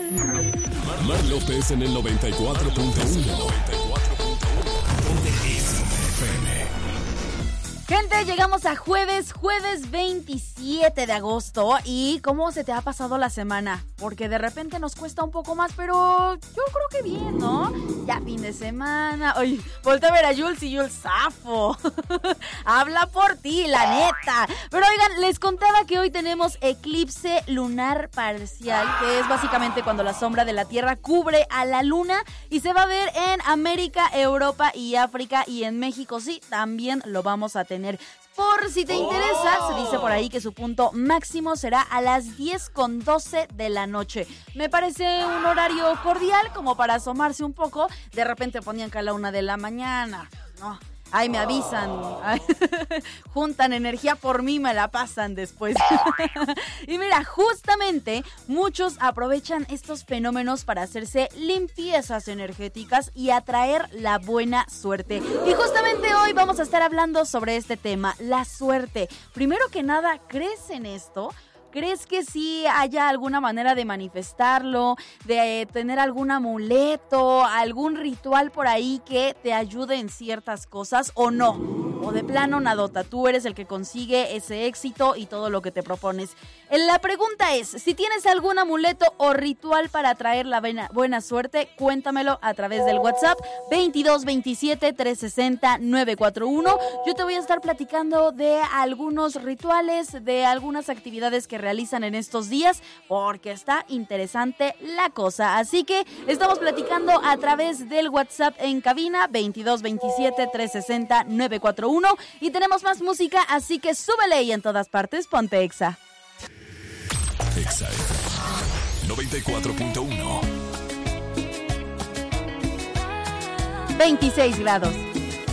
Mar López en el 94.1. Gente, llegamos a jueves 27 de agosto. ¿Y cómo se te ha pasado la semana? Porque de repente nos cuesta un poco más, pero yo creo que bien, ¿no? Ya fin de semana. Oye, voltea a ver a Jules y Jules zafo. Habla por ti, la neta. Pero oigan, les contaba que hoy tenemos eclipse lunar parcial, que es básicamente cuando la sombra de la Tierra cubre a la luna y se va a ver en América, Europa y África, y en México sí, también lo vamos a tener. Por si te interesa, se dice por ahí que su punto máximo será a las 10:12 de la noche. Me parece un horario cordial como para asomarse un poco. De repente ponían que a la 1 de la mañana. No. Ay, me avisan. Ay, juntan energía por mí, me la pasan después. Y mira, justamente muchos aprovechan estos fenómenos para hacerse limpiezas energéticas y atraer la buena suerte. Y justamente hoy vamos a estar hablando sobre este tema, la suerte. Primero que nada, ¿crees en esto? ¿Crees que sí haya alguna manera de manifestarlo, de tener algún amuleto, algún ritual por ahí que te ayude en ciertas cosas o no? O de plano nadota, tú eres el que consigue ese éxito y todo lo que te propones. La pregunta es, si tienes algún amuleto o ritual para atraer la buena suerte, cuéntamelo a través del WhatsApp 2227-360-941. Yo te voy a estar platicando de algunos rituales, de algunas actividades que realizan en estos días, porque está interesante la cosa. Así que estamos platicando a través del WhatsApp en cabina 2227-360-941 y tenemos más música, así que súbele y en todas partes ponte Exa. Exa 94.1. 26 grados.